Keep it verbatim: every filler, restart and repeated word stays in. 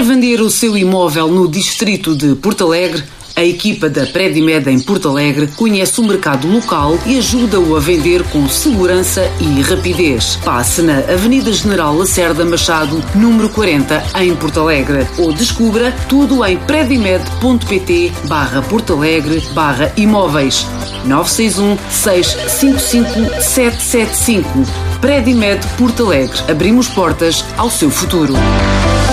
vender o seu imóvel no distrito de Porto Alegre? A equipa da Predimed em Porto Alegre conhece o mercado local e ajuda-o a vender com segurança e rapidez. Passe na Avenida General Lacerda Machado, número quarenta, em Porto Alegre. Ou descubra tudo em predimed.pt barra Porto Alegre barra imóveis. nove seis um, seis cinco cinco, sete sete cinco. Predimed Porto Alegre. Abrimos portas ao seu futuro.